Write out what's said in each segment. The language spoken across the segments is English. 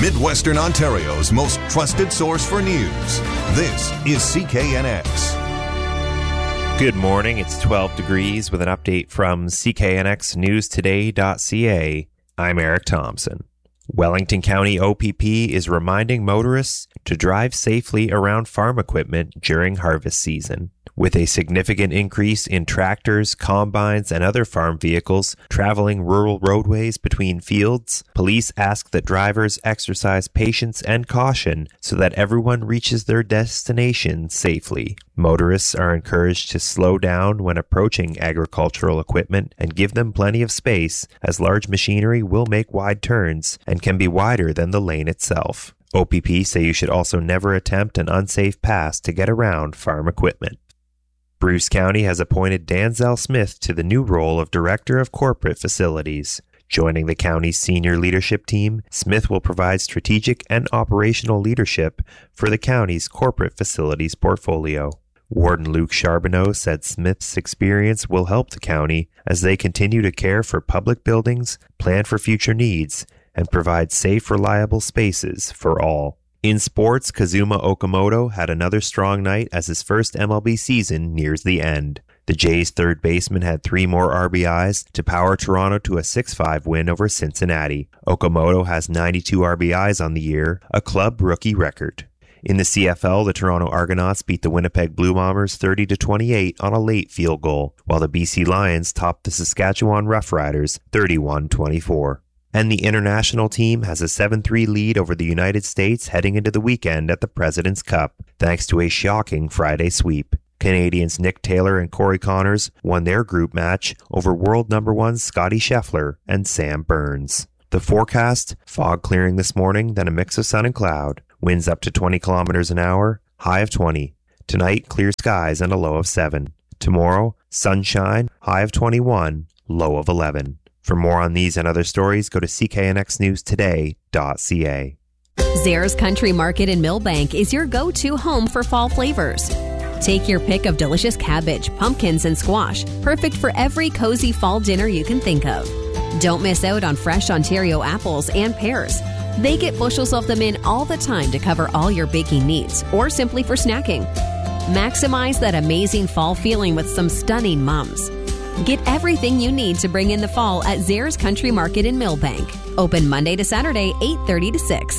Midwestern Ontario's most trusted source for news. This is CKNX. Good morning. It's 12 degrees with an update from CKNXNewsToday.ca. I'm Eric Thompson. Wellington County OPP is reminding motorists to drive safely around farm equipment during harvest season. With a significant increase in tractors, combines, and other farm vehicles traveling rural roadways between fields, police ask that drivers exercise patience and caution so that everyone reaches their destination safely. Motorists are encouraged to slow down when approaching agricultural equipment and give them plenty of space, as large machinery will make wide turns and can be wider than the lane itself. OPP say you should also never attempt an unsafe pass to get around farm equipment. Bruce County has appointed Danzel Smith to the new role of Director of Corporate Facilities. Joining the county's senior leadership team, Smith will provide strategic and operational leadership for the county's corporate facilities portfolio. Warden Luke Charbonneau said Smith's experience will help the county as they continue to care for public buildings, plan for future needs, and provide safe, reliable spaces for all. In sports, Kazuma Okamoto had another strong night as his first MLB season nears the end. The Jays' third baseman had 3 more RBIs to power Toronto to a 6-5 win over Cincinnati. Okamoto has 92 RBIs on the year, a club rookie record. In the CFL, the Toronto Argonauts beat the Winnipeg Blue Bombers 30-28 on a late field goal, while the BC Lions topped the Saskatchewan Roughriders 31-24. And the international team has a 7-3 lead over the United States heading into the weekend at the President's Cup, thanks to a shocking Friday sweep. Canadians Nick Taylor and Corey Connors won their group match over world number 1 Scotty Scheffler and Sam Burns. The forecast, fog clearing this morning, then a mix of sun and cloud. Winds up to 20 kilometers an hour, high of 20. Tonight, clear skies and a low of 7. Tomorrow, sunshine, high of 21, low of 11. For more on these and other stories, go to cknxnewstoday.ca. Zares Country Market in Millbank is your go-to home for fall flavors. Take your pick of delicious cabbage, pumpkins, and squash, perfect for every cozy fall dinner you can think of. Don't miss out on fresh Ontario apples and pears. They get bushels of them in all the time to cover all your baking needs or simply for snacking. Maximize that amazing fall feeling with some stunning mums. Get everything you need to bring in the fall at Zares Country Market in Millbank. Open Monday to Saturday, 8:30 to 6.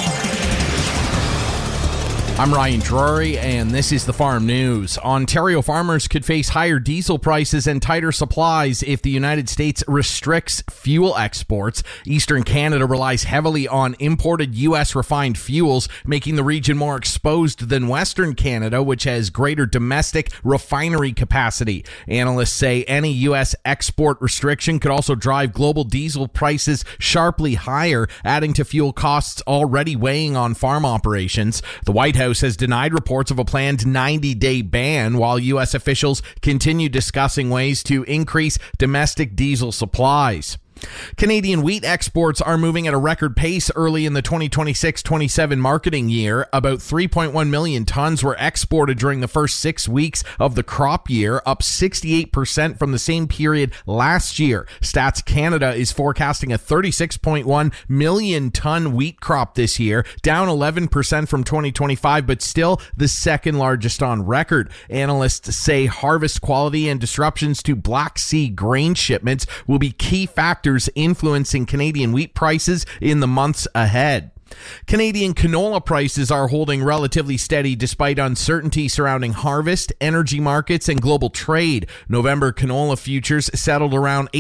I'm Ryan Drury, and this is the Farm News. Ontario farmers could face higher diesel prices and tighter supplies if the United States restricts fuel exports. Eastern Canada relies heavily on imported U.S. refined fuels, making the region more exposed than Western Canada, which has greater domestic refinery capacity. Analysts say any U.S. export restriction could also drive global diesel prices sharply higher, adding to fuel costs already weighing on farm operations. The White House has denied reports of a planned 90-day ban, while U.S. officials continue discussing ways to increase domestic diesel supplies. Canadian wheat exports are moving at a record pace early in the 2026-27 marketing year. About 3.1 million tons were exported during the first 6 weeks of the crop year, up 68% from the same period last year. Stats Canada is forecasting a 36.1 million ton wheat crop this year, down 11% from 2025, but still the second largest on record. Analysts say harvest quality and disruptions to Black Sea grain shipments will be key factors influencing Canadian wheat prices in the months ahead. Canadian canola prices are holding relatively steady despite uncertainty surrounding harvest, energy markets, and global trade. November canola futures settled around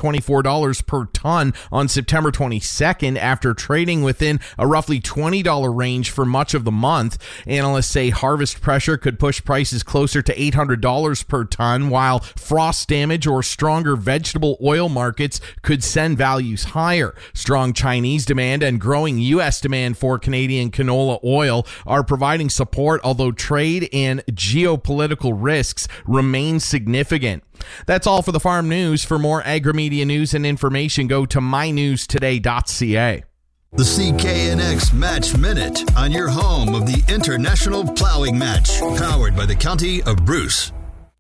$824 per ton on September 22nd after trading within a roughly $20 range for much of the month. Analysts say harvest pressure could push prices closer to $800 per ton, while frost damage or stronger vegetable oil markets could send values higher. Strong Chinese demand and growing U.S. demand for Canadian canola oil are providing support, although trade and geopolitical risks remain significant. That's all for the Farm News. For more agri-media news and information, go to mynewstoday.ca. The CKNX Match Minute on your home of the International Plowing Match, powered by the County of Bruce.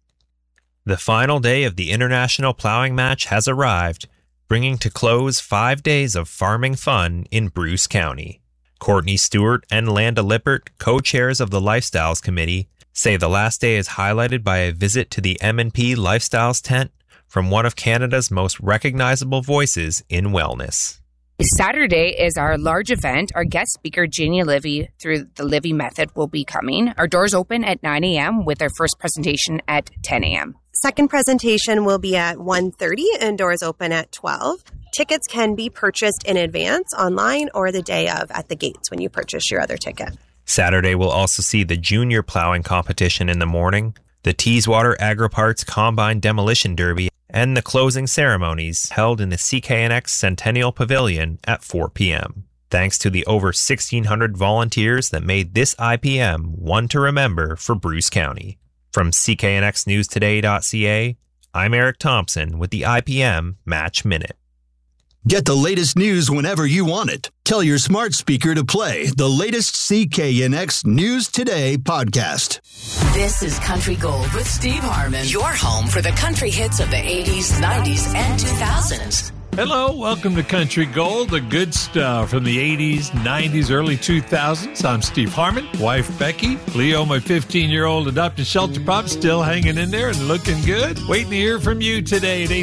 The final day of the International Plowing Match has arrived, bringing to close 5 days of farming fun in Bruce County. Courtney Stewart and Landa Lippert, co-chairs of the Lifestyles Committee, say the last day is highlighted by a visit to the M&P Lifestyles tent from one of Canada's most recognizable voices in wellness. Saturday is our large event. Our guest speaker, Janie Livy, through the Livy Method, will be coming. Our doors open at 9 a.m. with our first presentation at 10 a.m. Second presentation will be at 1:30 and doors open at 12. Tickets can be purchased in advance online or the day of at the gates when you purchase your other ticket. Saturday will also see the junior plowing competition in the morning, the Teeswater Agri-Parts Combine Demolition Derby, and the closing ceremonies held in the CKNX Centennial Pavilion at 4 p.m. Thanks to the over 1,600 volunteers that made this IPM one to remember for Bruce County. From CKNXNewsToday.ca, I'm Eric Thompson with the IPM Match Minute. Get the latest news whenever you want it. Tell your smart speaker to play the latest CKNX News Today podcast. This is Country Gold with Steve Harmon, your home for the country hits of the 80s, 90s, and 2000s. Hello, welcome to Country Gold, the good stuff from the 80s, 90s, early 2000s. I'm Steve Harmon, wife Becky, Leo, my 15-year-old adopted shelter pup, still hanging in there and looking good. Waiting to hear from you today at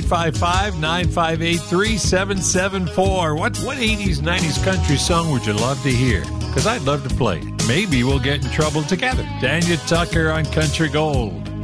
855-958-3774. What 80s, 90s country song would you love to hear? Because I'd love to play it. Maybe we'll get in trouble together. Daniel Tucker on Country Gold.